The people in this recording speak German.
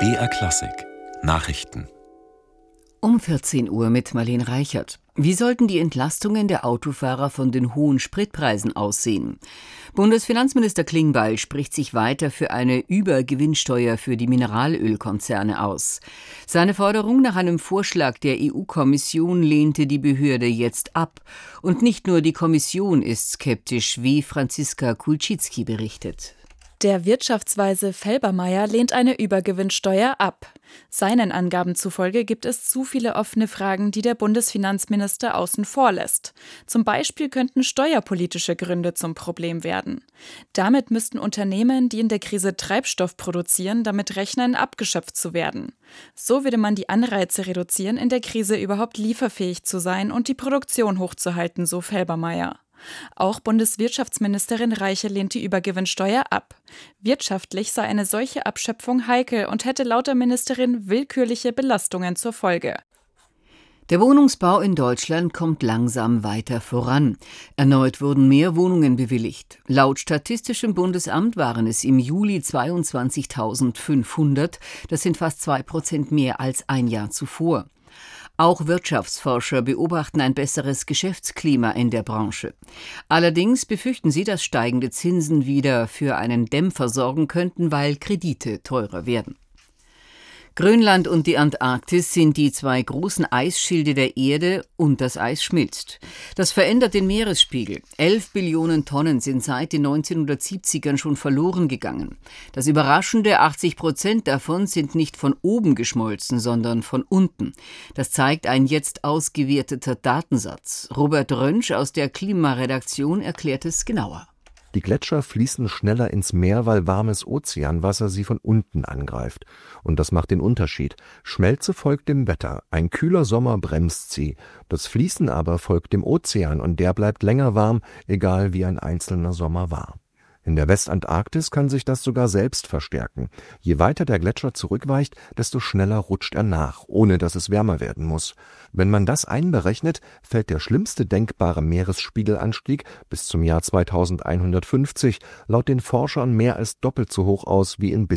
BR Klassik Nachrichten Um 14 Uhr mit Marlene Reichert. Wie sollten die Entlastungen der Autofahrer von den hohen Spritpreisen aussehen? Bundesfinanzminister Klingbeil spricht sich weiter für eine Übergewinnsteuer für die Mineralölkonzerne aus. Seine Forderung nach einem Vorschlag der EU-Kommission lehnte die Behörde jetzt ab. Und nicht nur die Kommission ist skeptisch, wie Franziska Kulczycki berichtet. Der Wirtschaftsweise Felbermayr lehnt eine Übergewinnsteuer ab. Seinen Angaben zufolge gibt es zu viele offene Fragen, die der Bundesfinanzminister außen vor lässt. Zum Beispiel könnten steuerpolitische Gründe zum Problem werden. Damit müssten Unternehmen, die in der Krise Treibstoff produzieren, damit rechnen, abgeschöpft zu werden. So würde man die Anreize reduzieren, in der Krise überhaupt lieferfähig zu sein und die Produktion hochzuhalten, so Felbermayr. Auch Bundeswirtschaftsministerin Reiche lehnt die Übergewinnsteuer ab. Wirtschaftlich sei eine solche Abschöpfung heikel und hätte laut der Ministerin willkürliche Belastungen zur Folge. Der Wohnungsbau in Deutschland kommt langsam weiter voran. Erneut wurden mehr Wohnungen bewilligt. Laut Statistischem Bundesamt waren es im Juli 22.500. Das sind fast 2% mehr als ein Jahr zuvor. Auch Wirtschaftsforscher beobachten ein besseres Geschäftsklima in der Branche. Allerdings befürchten sie, dass steigende Zinsen wieder für einen Dämpfer sorgen könnten, weil Kredite teurer werden. Grönland und die Antarktis sind die zwei großen Eisschilde der Erde und das Eis schmilzt. Das verändert den Meeresspiegel. 11 Billionen Tonnen sind seit den 1970ern schon verloren gegangen. Das Überraschende, 80% davon sind nicht von oben geschmolzen, sondern von unten. Das zeigt ein jetzt ausgewerteter Datensatz. Robert Rönsch aus der Klimaredaktion erklärt es genauer. Die Gletscher fließen schneller ins Meer, weil warmes Ozeanwasser sie von unten angreift. Und das macht den Unterschied. Schmelze folgt dem Wetter. Ein kühler Sommer bremst sie. Das Fließen aber folgt dem Ozean und der bleibt länger warm, egal wie ein einzelner Sommer war. In der Westantarktis kann sich das sogar selbst verstärken. Je weiter der Gletscher zurückweicht, desto schneller rutscht er nach, ohne dass es wärmer werden muss. Wenn man das einberechnet, fällt der schlimmste denkbare Meeresspiegelanstieg bis zum Jahr 2150 laut den Forschern mehr als doppelt so hoch aus wie in bisher